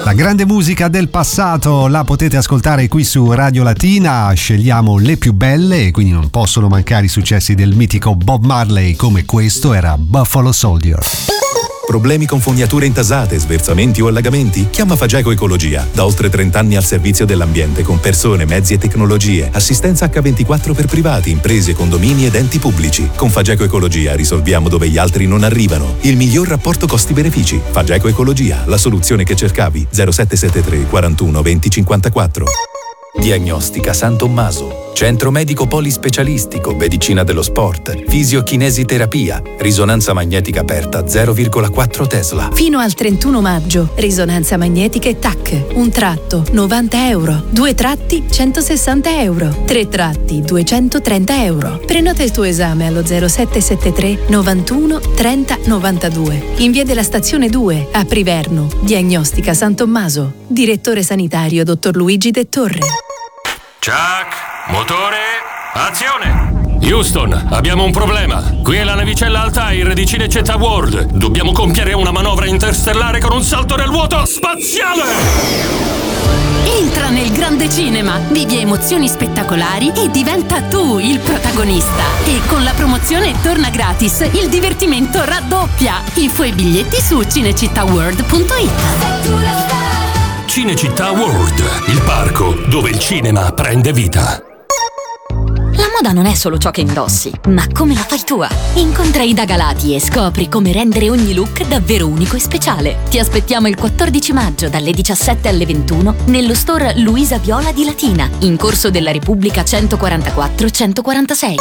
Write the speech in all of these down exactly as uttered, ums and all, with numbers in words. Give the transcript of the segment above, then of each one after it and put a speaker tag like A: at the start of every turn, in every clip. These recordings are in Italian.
A: La grande musica del passato la potete ascoltare qui su Radio Latina, scegliamo le più belle e quindi non possono mancare i successi del mitico Bob Marley, come questo era Buffalo Soldier.
B: Problemi con fognature intasate, sversamenti o allagamenti? Chiama Fageco Ecologia. Da oltre trenta anni al servizio dell'ambiente con persone, mezzi e tecnologie. Assistenza acca ventiquattro per privati, imprese, condomini ed enti pubblici. Con Fageco Ecologia risolviamo dove gli altri non arrivano. Il miglior rapporto costi-benefici. Fageco Ecologia, la soluzione che cercavi. zero sette sette tre quarantuno venti cinquantaquattro.
C: Diagnostica San Tommaso, centro medico polispecialistico, medicina dello sport, fisiochinesiterapia, risonanza magnetica aperta zero virgola quattro Tesla.
D: Fino al trentuno maggio, risonanza magnetica e T A C, un tratto novanta euro, due tratti centosessanta euro, tre tratti duecentotrenta euro. Prenota il tuo esame allo zero sette sette tre novantuno trenta novantadue. In via della stazione due, a Priverno. Diagnostica San Tommaso. Direttore sanitario dottor Luigi De Torre.
E: Chuck, motore, azione! Houston, abbiamo un problema. Qui è la navicella Altair di Cinecittà World. Dobbiamo compiere una manovra interstellare con un salto nel vuoto spaziale!
F: Entra nel grande cinema, vivi emozioni spettacolari e diventa tu il protagonista. E con la promozione torna gratis, il divertimento raddoppia. Info e biglietti su cinecittàworld punto it.
E: Cinecittà World, il parco dove il cinema prende vita.
G: La moda non è solo ciò che indossi, ma come la fai tua. Incontra Ida Galati e scopri come rendere ogni look davvero unico e speciale. Ti aspettiamo il quattordici maggio dalle diciassette alle ventuno nello store Luisa Viola di Latina, in Corso della Repubblica centoquarantaquattro centoquarantasei.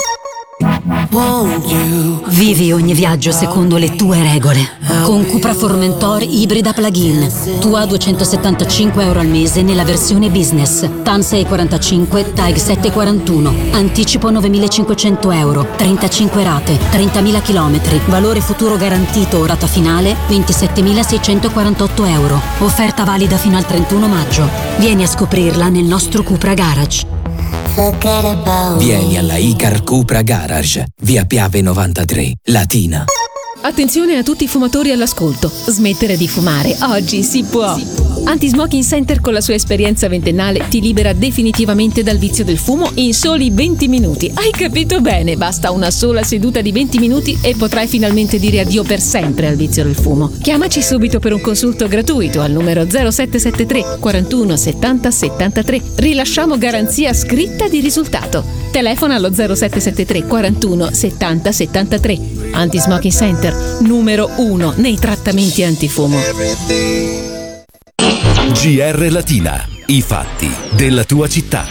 H: Vivi ogni viaggio secondo le tue regole. Con Cupra Formentor ibrida plug-in. Tua duecentosettantacinque euro al mese nella versione business. T A N sei quarantacinque, T A E G sette quarantuno. Anticipo novemilacinquecento euro. trentacinque rate, trentamila chilometri. Valore futuro garantito, rata finale ventisettemilaseicentoquarantotto euro. Offerta valida fino al trentuno maggio. Vieni a scoprirla nel nostro Cupra Garage.
I: Vieni alla Icar Cupra Garage, via Piave novantatré, Latina.
J: Attenzione a tutti i fumatori all'ascolto. Smettere di fumare oggi si può. Anti-Smoking Center con la sua esperienza ventennale ti libera definitivamente dal vizio del fumo in soli venti minuti. Hai capito bene? Basta una sola seduta di venti minuti e potrai finalmente dire addio per sempre al vizio del fumo. Chiamaci subito per un consulto gratuito al numero zero sette sette tre quarantuno settanta settantatré. Rilasciamo garanzia scritta di risultato. Telefona allo zero sette sette tre quarantuno settanta settantatré. Anti-Smoking Center, numero uno nei trattamenti antifumo.
K: G R Latina, i fatti della tua città.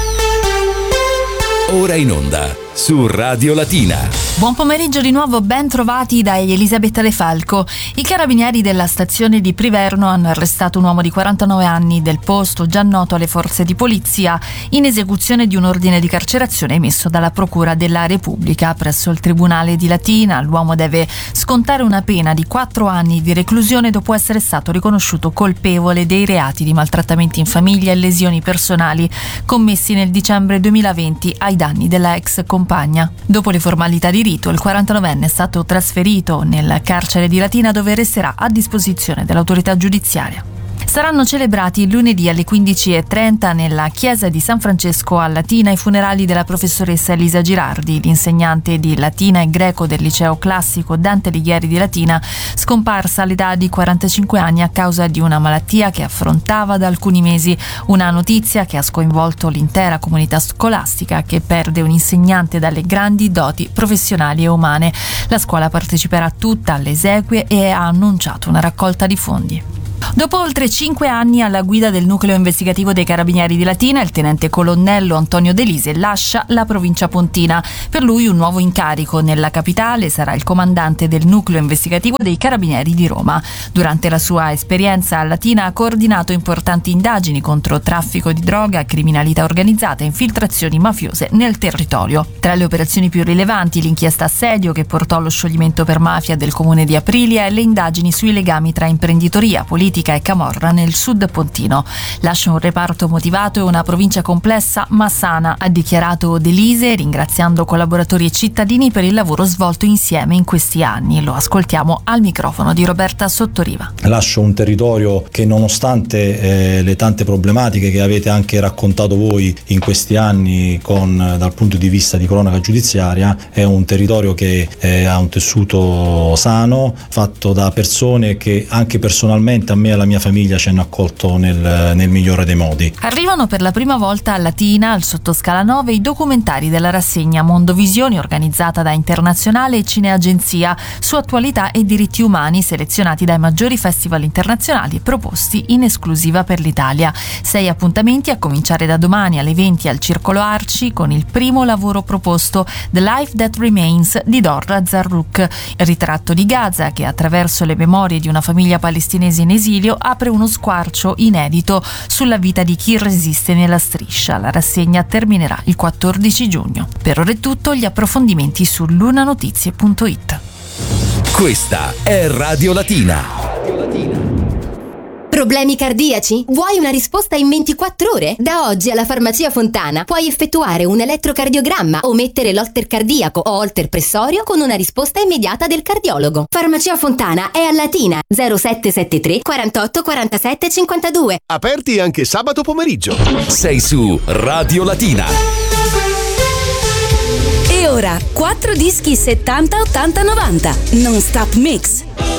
K: Ora in onda su Radio Latina.
L: Buon pomeriggio di nuovo, ben trovati da Elisabetta De Falco. I carabinieri della stazione di Priverno hanno arrestato un uomo di quarantanove anni del posto, già noto alle forze di polizia, in esecuzione di un ordine di carcerazione emesso dalla Procura della Repubblica presso il Tribunale di Latina. L'uomo deve scontare una pena di quattro anni di reclusione dopo essere stato riconosciuto colpevole dei reati di maltrattamenti in famiglia e lesioni personali commessi nel dicembre duemilaventi ai danni della ex compagna. Dopo le formalità di rito, il quarantanovenne è stato trasferito nel carcere di Latina, dove resterà a disposizione dell'autorità giudiziaria. Saranno celebrati lunedì alle quindici e trenta nella chiesa di San Francesco a Latina i funerali della professoressa Elisa Girardi, l'insegnante di latino e greco del liceo classico Dante Alighieri di Latina, scomparsa all'età di quarantacinque anni a causa di una malattia che affrontava da alcuni mesi. Una notizia che ha sconvolto l'intera comunità scolastica, che perde un insegnante dalle grandi doti professionali e umane. La scuola parteciperà tutta alle esequie e ha annunciato una raccolta di fondi. Dopo oltre cinque anni alla guida del nucleo investigativo dei Carabinieri di Latina, il tenente colonnello Antonio De Lise lascia la provincia pontina. Per lui un nuovo incarico nella capitale, sarà il comandante del nucleo investigativo dei Carabinieri di Roma. Durante la sua esperienza a Latina ha coordinato importanti indagini contro traffico di droga, criminalità organizzata e infiltrazioni mafiose nel territorio. Tra le operazioni più rilevanti, l'inchiesta assedio che portò allo scioglimento per mafia del comune di Aprilia e le indagini sui legami tra imprenditoria, politica politica e camorra nel sud pontino. Lascia un reparto motivato e una provincia complessa ma sana, ha dichiarato De Lise, ringraziando collaboratori e cittadini per il lavoro svolto insieme in questi anni. Lo ascoltiamo al microfono di Roberta Sottoriva.
M: Lascio un territorio che, nonostante eh, le tante problematiche che avete anche raccontato voi in questi anni con, dal punto di vista di cronaca giudiziaria, è un territorio che eh, ha un tessuto sano, fatto da persone che anche personalmente a me e alla mia famiglia ci hanno accolto nel, nel migliore dei modi.
L: Arrivano per la prima volta a Latina, al Sottoscala nove, i documentari della rassegna Mondovisioni, organizzata da Internazionale e Cineagenzia, su attualità e diritti umani, selezionati dai maggiori festival internazionali e proposti in esclusiva per l'Italia. Sei appuntamenti a cominciare da domani alle venti al Circolo Arci, con il primo lavoro proposto, The Life That Remains di Dorra Zarrouk, ritratto di Gaza che, attraverso le memorie di una famiglia palestinese in esilio, apre uno squarcio inedito sulla vita di chi resiste nella striscia. La rassegna terminerà il quattordici giugno. Per ora è tutto, gli approfondimenti su lunanotizie punto it.
K: Questa è Radio Latina.
N: Problemi cardiaci? Vuoi una risposta in ventiquattro ore? Da oggi alla Farmacia Fontana puoi effettuare un elettrocardiogramma o mettere l'holter cardiaco o holter pressorio con una risposta immediata del cardiologo. Farmacia Fontana è a Latina, zero sette sette tre quarantotto quarantasette cinquantadue.
O: Aperti anche sabato pomeriggio.
K: Sei su Radio Latina.
P: E ora quattro dischi settanta ottanta novanta Non Stop Mix.